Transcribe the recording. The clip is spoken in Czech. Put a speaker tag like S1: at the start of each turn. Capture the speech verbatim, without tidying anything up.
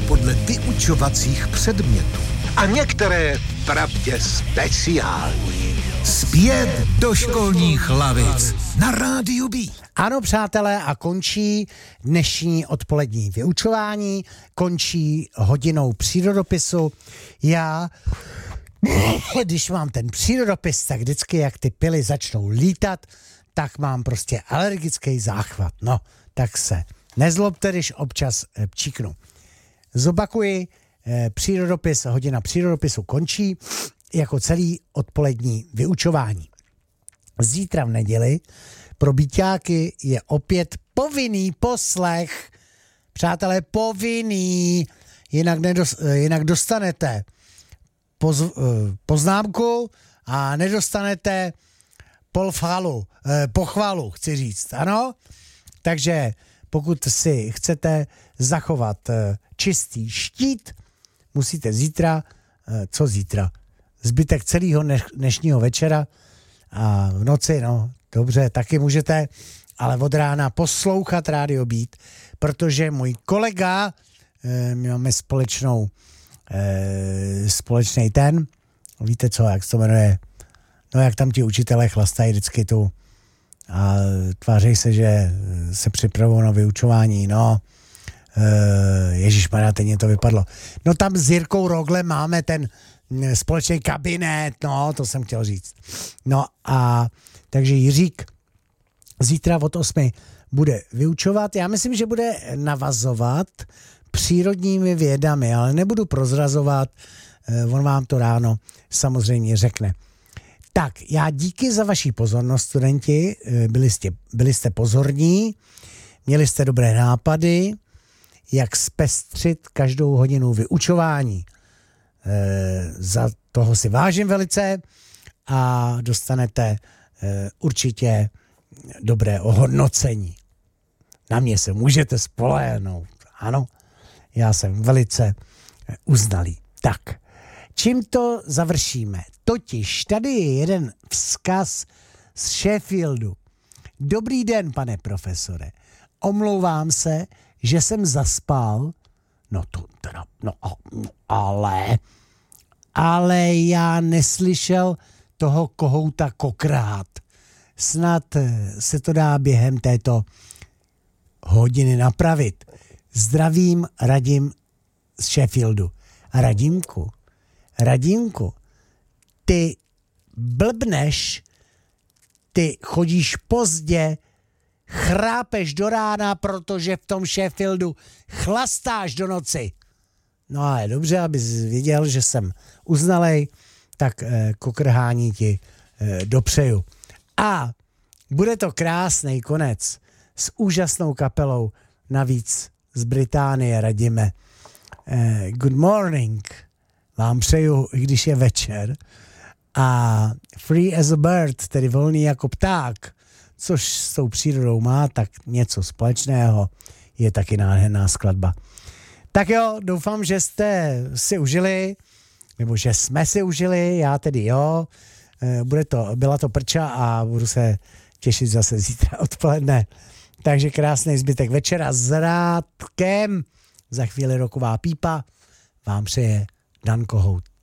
S1: podle vyučovacích předmětů.
S2: A některé pravdě speciální.
S1: Zpět do školních lavic na Rádiu B.
S3: Ano, přátelé, a končí dnešní odpolední vyučování, končí hodinou přírodopisu. Já, když mám ten přírodopis, tak vždycky, jak ty pily začnou lítat, tak mám prostě alergický záchvat. No, tak se nezlobte, když občas pčíknu. Zopakuji, přírodopis, hodina přírodopisu končí jako celý odpolední vyučování. Zítra v neděli pro byťáky je opět povinný poslech. Přátelé, povinný. Jinak, nedos, jinak dostanete poz, poznámku a nedostanete polfalu, pochvalu, chci říct. Ano? Takže pokud si chcete zachovat čistý štít, musíte zítra, co zítra? Zbytek celého dnešního večera a v noci, no dobře, taky můžete, ale od rána poslouchat Rádio Beat, protože můj kolega, e, my máme společnou, e, společný ten, víte co, jak se to jmenuje, no jak tam ti učitelé chlastají vždycky tu a tváří se, že se připravují na vyučování, no, e, ježišmarja, teď mě to vypadlo. No tam s Jirkou Roglem máme ten společný kabinet, no, to jsem chtěl říct. No a takže Jiřík zítra od osmi bude vyučovat. Já myslím, že bude navazovat přírodními vědami, ale nebudu prozrazovat, on vám to ráno samozřejmě řekne. Tak, já díky za vaši pozornost, studenti, byli jste, byli jste pozorní, měli jste dobré nápady, jak zpestřit každou hodinu vyučování. E, za toho si vážím velice a dostanete e, určitě dobré ohodnocení. Na mě se můžete spolehnout. Ano, já jsem velice uznalý. Tak, čím to završíme? Totiž tady je jeden vzkaz z Sheffieldu. Dobrý den, pane profesore. Omlouvám se, že jsem zaspal. No to teda, no, no ale, ale já neslyšel toho kohouta kokrát. Snad se to dá během této hodiny napravit. Zdravím, Radim z Sheffieldu. Radimku, Radimku, ty blbneš, ty chodíš pozdě, chrápeš do rána, protože v tom Sheffieldu chlastáš do noci. No ale dobře, abys věděl, že jsem uznalej, tak eh, kokrhání ti eh, dopřeju. A bude to krásný konec s úžasnou kapelou, navíc z Británie, Radime. Eh, good morning vám přeju, i když je večer. A free as a bird, tedy volný jako pták, což s tou přírodou má tak něco společného, je taky nádherná skladba. Tak jo, doufám, že jste si užili, nebo že jsme si užili, já tedy jo, bude to, byla to prča a budu se těšit zase zítra odpoledne. Takže krásný zbytek večera s Rádkem, za chvíli roková pípa, vám přeje Dan Kohout.